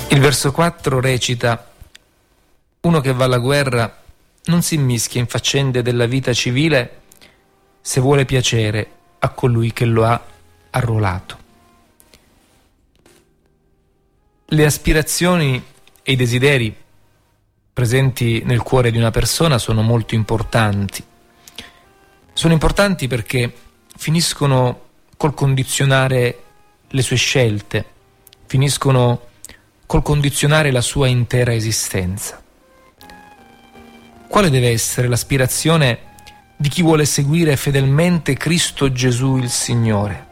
Il verso 4 recita: uno che va alla guerra non si immischia in faccende della vita civile se vuole piacere a colui che lo ha arruolato. Le aspirazioni e i desideri presenti nel cuore di una persona sono molto importanti. Sono importanti perché finiscono col condizionare le sue scelte, finiscono col condizionare la sua intera esistenza. Quale deve essere l'aspirazione di chi vuole seguire fedelmente Cristo Gesù il Signore?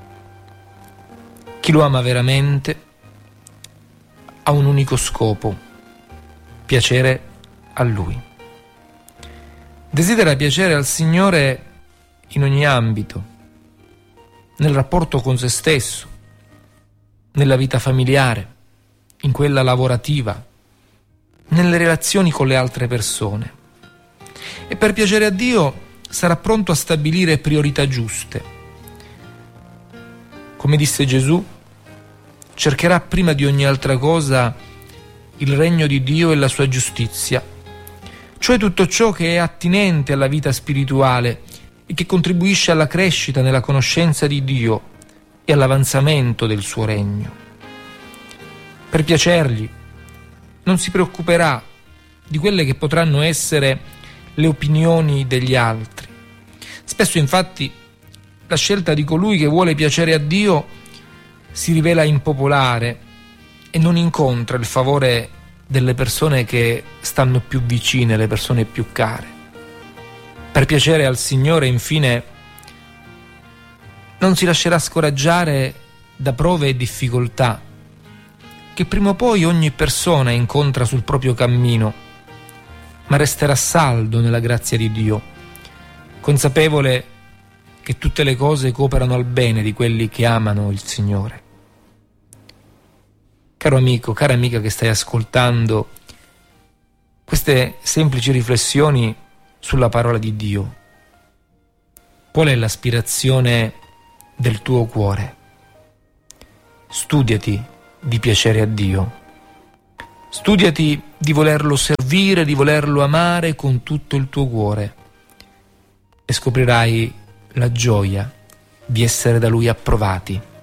Chi lo ama veramente ha un unico scopo: piacere a Lui. Desidera piacere al Signore in ogni ambito, nel rapporto con se stesso, nella vita familiare, in quella lavorativa, nelle relazioni con le altre persone. E per piacere a Dio sarà pronto a stabilire priorità giuste. Come disse Gesù, cercherà prima di ogni altra cosa il regno di Dio e la sua giustizia, cioè tutto ciò che è attinente alla vita spirituale e che contribuisce alla crescita nella conoscenza di Dio e all'avanzamento del suo regno. Per piacergli non si preoccuperà di quelle che potranno essere le opinioni degli altri. Spesso infatti la scelta di colui che vuole piacere a Dio si rivela impopolare e non incontra il favore delle persone che stanno più vicine, le persone più care. Per piacere al Signore, infine, non si lascerà scoraggiare da prove e difficoltà che prima o poi ogni persona incontra sul proprio cammino, ma resterà saldo nella grazia di Dio, consapevole che tutte le cose cooperano al bene di quelli che amano il Signore. Caro amico, cara amica che stai ascoltando queste semplici riflessioni sulla parola di Dio, qual è l'aspirazione del tuo cuore? Studiati di piacere a Dio. Studiati di volerlo servire, di volerlo amare con tutto il tuo cuore e scoprirai la gioia di essere da Lui approvati.